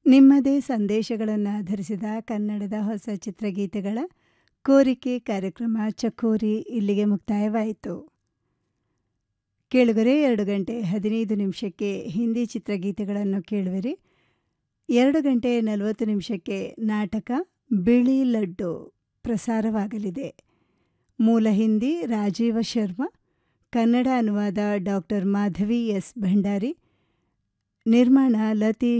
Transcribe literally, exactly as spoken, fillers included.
ನಿಮ್ಮದೇ ಸಂದೇಶಗಳನ್ನು ಆಧರಿಸಿದ ಕನ್ನಡದ ಹೊಸ ಚಿತ್ರಗೀತೆಗಳ ಕೋರಿಕೆ ಕಾರ್ಯಕ್ರಮ ಚಕೋರಿ ಇಲ್ಲಿಗೆ ಮುಕ್ತಾಯವಾಯಿತು. ಕೇಳುಗರೆ, ಎರಡು ಗಂಟೆ ಹದಿನೈದು ನಿಮಿಷಕ್ಕೆ ಹಿಂದಿ ಚಿತ್ರಗೀತೆಗಳನ್ನು ಕೇಳುವಿರಿ. ಎರಡು ಗಂಟೆ ನಲವತ್ತು ನಿಮಿಷಕ್ಕೆ ನಾಟಕ ಬಿಳಿ ಲಡ್ಡು ಪ್ರಸಾರವಾಗಲಿದೆ. ಮೂಲ ಹಿಂದಿ ರಾಜೀವ ಶರ್ಮಾ, ಕನ್ನಡ ಅನುವಾದ ಡಾಕ್ಟರ್ ಮಾಧವಿ ಎಸ್ ಭಂಡಾರಿ, ನಿರ್ಮಾಣ ಲತೀಶ್